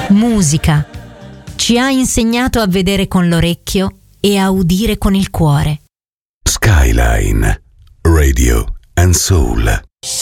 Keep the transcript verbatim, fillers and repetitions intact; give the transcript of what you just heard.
musica. Ci ha insegnato a vedere con l'orecchio e a udire con il cuore. Skyline Radio and Soul.